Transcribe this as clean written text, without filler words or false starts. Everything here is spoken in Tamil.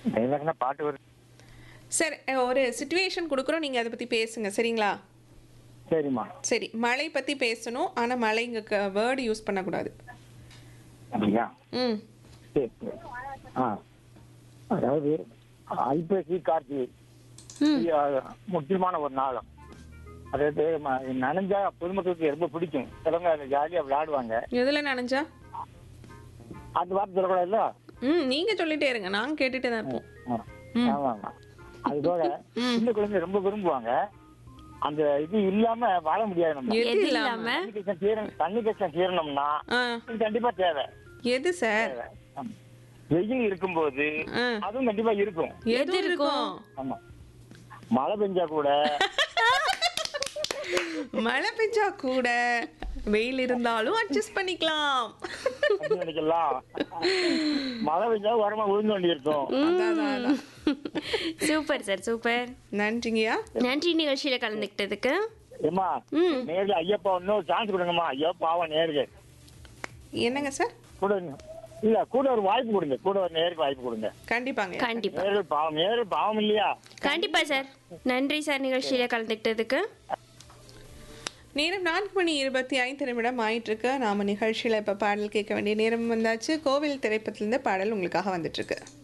டைலாக்னா பாட்டு வருது. சரி, ஒரு சிச்சுவேஷன் குடுக்குறோம். நீங்க அத பத்தி பேசுங்க. சரிங்களா? சரிம்மா. சரி. மழை பத்தி பேசணும். ஆனா மழைங்க வேர்ட் யூஸ் பண்ணக்கூடாது. அப்படியா? ம். சரி சரி. ஆ அதாவது ஐப்பசி கார்த்திகை ம். முக்கியமான ஒரு நாள். அதாவது நனைஞ்சா பொதுமக்களுக்கு ரொம்ப பிடிக்கும். சிலவங்க அதை ஜாலியா விளையாடுவாங்க. எதுல நனைஞ்சா? அந்த வார்த்தை சொல்லக்கூடாதுல்ல. நீங்க சொல்லிட்டே இருங்க. நாங்க கேட்டுட்டே தான் இருப்போம். ம். ஆமா ஆமா. அதோட ம். சின்ன குழந்தை ரொம்ப விரும்புவாங்க. அந்த இது இல்லாம வாழ முடியாது. நம்ம எது எது இல்லாம? இல்லாம? தண்ணி கஷ்டம் தீரணும்னா ஆ. இது கண்டிப்பா தேவை. எது சார்? தேவை. ஆமா. வெயில் இருக்கும்போது ஆ. அதுவும் கண்டிப்பா இருக்கும். எது இருக்கும்? ஆமா. மழை பெஞ்சா கூட மழை பெஞ்சா கூட வெயில் இருந்தாலும் அட்ஜஸ்ட் பண்ணிக்கலாம். அப்படி நினைக்கலாம். மழை பெஞ்சா உரமா விழுந்து வேண்டி இருக்கும். அதான், அதான், அதான். Super sir, super. நன்றிங்கய்யா. நன்றி நிகழ்ச்சியில கலந்துக்கிட்டதுக்கு. ஏமா ம். நேர்ல ஐயப்பா இன்னும் சான்ஸ் கொடுங்கம்மா. ஐயோ பாவம் நேருக்கு என்னங்க சார்? கூட இல்ல கூட ஒரு வாய்ப்பு கொடுங்க. கூட ஒரு நேருக்கு வாய்ப்பு கொடுங்க. கண்டிப்பாங்க. கண்டிப்பா நேரு பாவம் இல்லையா? கண்டிப்பா சார். நன்றி சார் நிகழ்ச்சியில கலந்துக்கிட்டதுக்கு. நேரம் 4:25 ஆயிட்டு இருக்கு. நாம நிகழ்ச்சியில இப்ப பாடல் கேட்க வேண்டிய நேரம் வந்தாச்சு. கோவில் திரைப்படத்திலிருந்து பாடல் உங்களுக்காக வந்துட்டு இருக்கு.